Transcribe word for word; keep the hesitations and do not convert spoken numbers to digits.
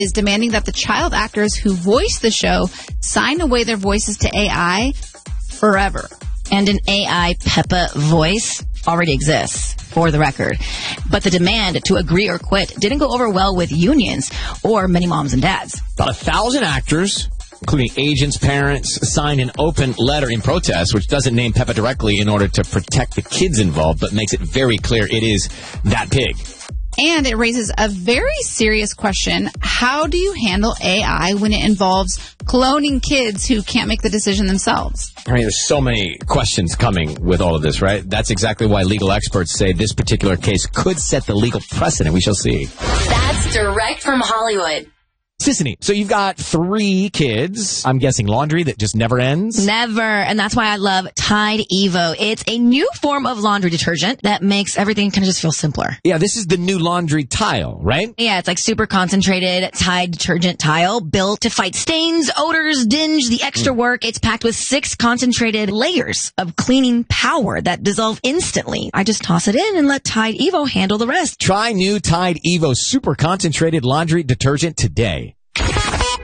is demanding that the child actors who voice the show sign away their voices to A I forever. And an A I Peppa voice already exists, for the record. But the demand to agree or quit didn't go over well with unions or many moms and dads. About a thousand actors, including agents, parents, signed an open letter in protest, which doesn't name Peppa directly in order to protect the kids involved, but makes it very clear it is that pig. And it raises a very serious question. How do you handle A I when it involves cloning kids who can't make the decision themselves? I mean, there's so many questions coming with all of this, right? That's exactly why legal experts say this particular case could set the legal precedent. We shall see. That's direct from Hollywood. Sissany, so you've got three kids. I'm guessing laundry that just never ends? Never. And that's why I love Tide Evo. It's a new form of laundry detergent that makes everything kind of just feel simpler. Yeah, this is the new laundry tile, right? Yeah, it's like super concentrated Tide detergent tile built to fight stains, odors, dinge, the extra work. It's packed with six concentrated layers of cleaning power that dissolve instantly. I just toss it in and let Tide Evo handle the rest. Try new Tide Evo super concentrated laundry detergent today.